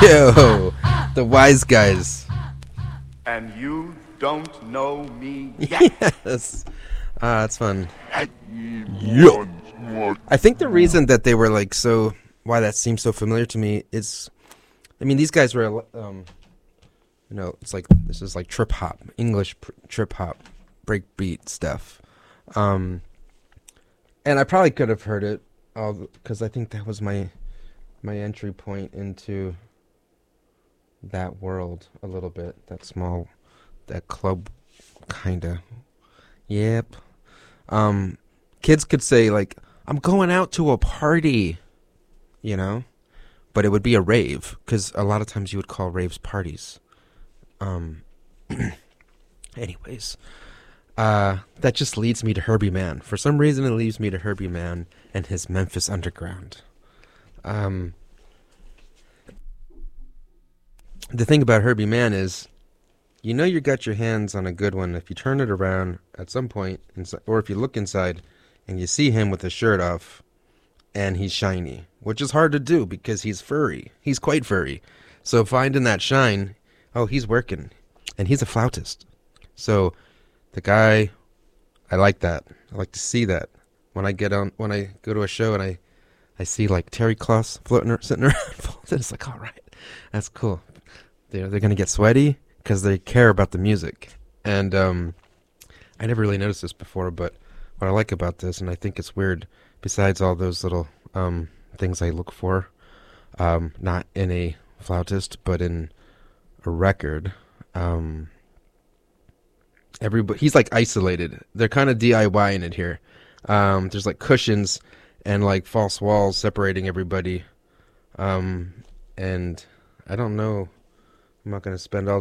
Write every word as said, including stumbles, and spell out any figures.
Yo, the wise guys. And you don't know me yet. Yes. Ah, that's fun. Yo. I think the reason that they were like so, why that seems so familiar to me is, I mean, these guys were, um, you know, it's like, this is like trip hop, English pr- trip hop, breakbeat stuff. Um, and I probably could have heard it, because I think that was my, my entry point into that world a little bit, that small, that club kind of. Yep. Um, kids could say like, I'm going out to a party, you know, but it would be a rave, because a lot of times you would call raves parties. Um, anyways, uh, that just leads me to Herbie Mann. For some reason, it leads me to Herbie Mann and his Memphis Underground. Um, the thing about Herbie Mann is, you know, you got your hands on a good one if you turn it around at some point, inside, or if you look inside and you see him with his shirt off and he's shiny, which is hard to do because he's furry. He's quite furry. So finding that shine, oh, he's working. And he's a flautist. So the guy, I like that. I like to see that. When I get on, when I go to a show and I, I see like Terry Kloss floating, sitting around, it's like, all right, that's cool. They're, they're going to get sweaty because they care about the music. And um, I never really noticed this before, but what I like about this, and I think it's weird, besides all those little um, things I look for, um, not in a flautist, but in a record, um, everybody, he's like isolated. They're kind of DIYing it here. Um, there's like cushions and like false walls separating everybody. Um, and I don't know, I'm not going to spend all